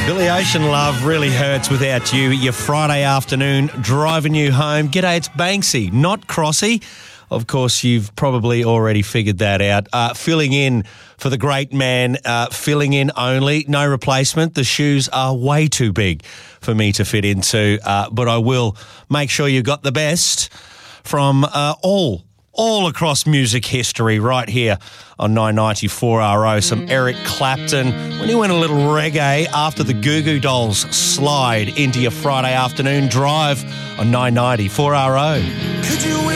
Billy Ocean Love really hurts without you. Your Friday afternoon driving you home. G'day, it's Banksy, not Crossy. Of course, you've probably already figured that out. Filling in for the great man, filling in only, no replacement. The shoes are way too big for me to fit into, but I will make sure you got the best from all across music history right here on 994 RO. Some Eric Clapton. When he went a little reggae after the Goo Goo Dolls slide into your Friday afternoon drive on 994 RO. Could you